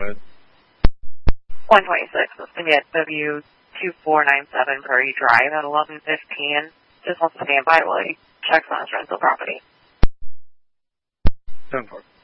ahead. 126. It's going to be at W2497 Prairie Drive at 11:15. Just wants to stand by while he checks on his rental property. 10-4.